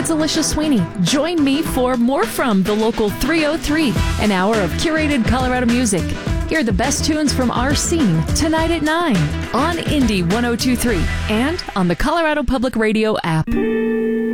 it's Alicia Sweeney. Join me for more from the local 303, an hour of curated Colorado music. Hear the best tunes from our scene tonight at 9 on Indie 102.3 and on the Colorado Public Radio app.